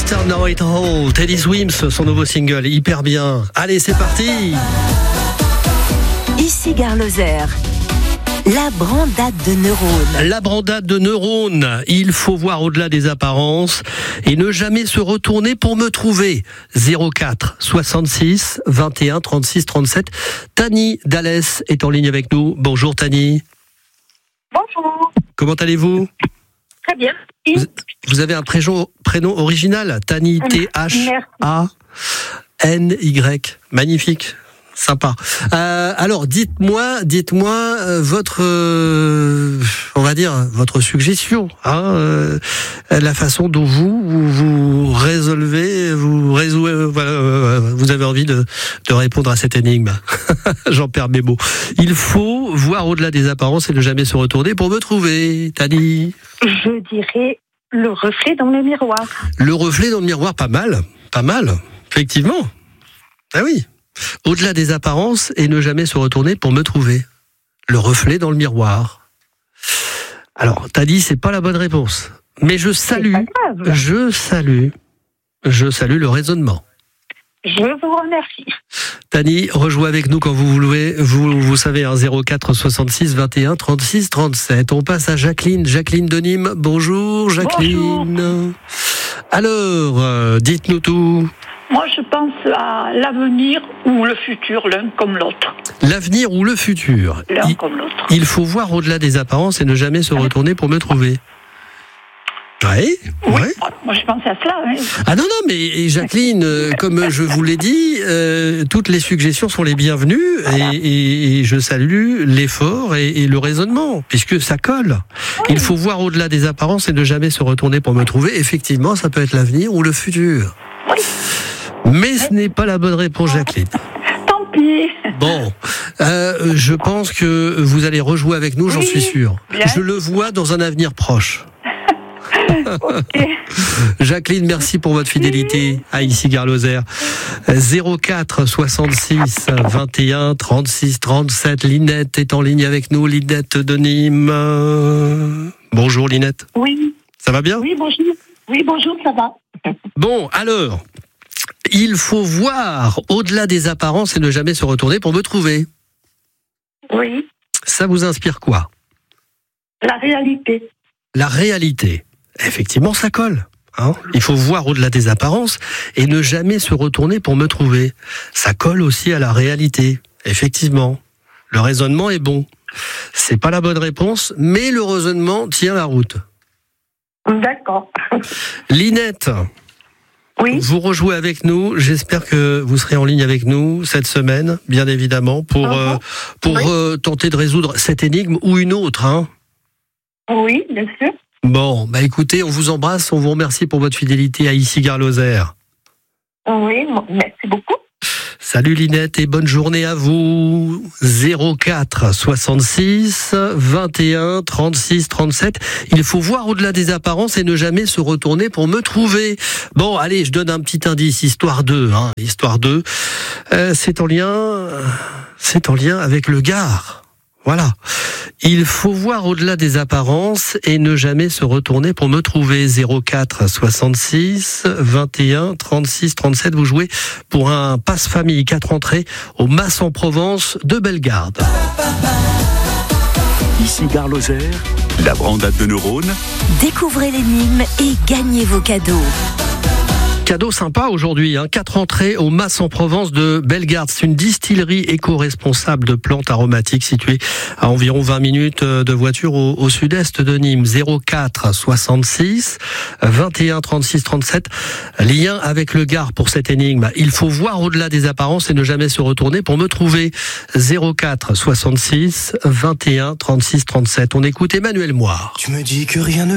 Mr. Know It All, Teddy Swims, son nouveau single, hyper bien. Allez, c'est parti. Ici Gare Lozère. La brandade de neurones. La brandade de neurones. Il faut voir au-delà des apparences et ne jamais se retourner pour me trouver. 04 66 21 36 37. Tani d'Alès est en ligne avec nous. Bonjour Tani. Bonjour. Comment allez-vous ? Très bien. Vous avez un prénom original, Tani, T-H-A-N-Y. Magnifique. Sympa. Alors, dites-moi votre, on va dire votre suggestion, la façon dont vous résolvez, vous avez envie de répondre à cette énigme. J'en perds mes mots. Il faut voir au-delà des apparences et ne jamais se retourner pour me trouver. Tani. Je dirais le reflet dans le miroir. Le reflet dans le miroir, pas mal, effectivement. Ah oui. Au-delà des apparences et ne jamais se retourner pour me trouver. Le reflet dans le miroir. Alors, t'as dit c'est pas la bonne réponse. Mais je salue le raisonnement. Je vous remercie. Tani, rejouez avec nous quand vous voulez. Vous savez, 04 66 21 36 37. On passe à Jacqueline. Jacqueline de Nîmes. Bonjour, Jacqueline. Bonjour. Alors, dites-nous tout. Moi, je pense à l'avenir ou le futur, l'un comme l'autre. L'avenir ou le futur. L'un comme l'autre. Il faut voir au-delà des apparences et ne jamais se retourner pour me trouver. Oui. Moi, je pensais à cela. Hein. Ah non, mais Jacqueline, comme je vous l'ai dit, toutes les suggestions sont les bienvenues et je salue l'effort et le raisonnement, puisque ça colle. Oui. Il faut voir au-delà des apparences et ne jamais se retourner pour me trouver. Effectivement, ça peut être l'avenir ou le futur. Oui. Mais ce n'est pas la bonne réponse, Jacqueline. Tant pis. Bon, je pense que vous allez rejouer avec nous, j'en suis sûr. Bien. Je le vois dans un avenir proche. Okay. Jacqueline, merci pour votre fidélité à Ici Gare Lozère. 04 66 21 36 37. Linette est en ligne avec nous. Linette de Nîmes. Bonjour Linette. Oui. Ça va bien ? Oui, bonjour. Oui, bonjour, ça va. Bon, alors, il faut voir au-delà des apparences et ne jamais se retourner pour me trouver. Oui. Ça vous inspire quoi ? La réalité. La réalité. Effectivement, ça colle. Il faut voir au-delà des apparences et ne jamais se retourner pour me trouver. Ça colle aussi à la réalité. Effectivement. Le raisonnement est bon. C'est pas la bonne réponse, mais le raisonnement tient la route. D'accord. Linette. Oui. Vous rejouez avec nous. J'espère que vous serez en ligne avec nous cette semaine, bien évidemment, pour tenter de résoudre cette énigme ou une autre. Oui, bien sûr. Bon, écoutez, on vous embrasse, on vous remercie pour votre fidélité à Ici Gare Lozère. Oui, merci beaucoup. Salut Linette et bonne journée à vous. 04 66 21 36 37. Il faut voir au-delà des apparences et ne jamais se retourner pour me trouver. Bon, allez, je donne un petit indice, histoire 2. Histoire 2, c'est en lien avec le Gard. Voilà. Il faut voir au-delà des apparences et ne jamais se retourner pour me trouver. 04 66 21 36 37. Vous jouez pour un passe-famille 4 entrées au Mas en Provence de Bellegarde. Ici Gare Lozère, la brandade de neurones. Découvrez l'énigme et gagnez vos cadeaux. Cadeau sympa aujourd'hui, 4 entrées au Mas en Provence de Bellegarde. C'est une distillerie éco-responsable de plantes aromatiques située à environ 20 minutes de voiture au sud-est de Nîmes. 04 66 21 36 37. Lien avec le Gard pour cette énigme. Il faut voir au-delà des apparences et ne jamais se retourner pour me trouver. 04 66 21 36 37. On écoute Emmanuel Moire. Tu me dis que rien ne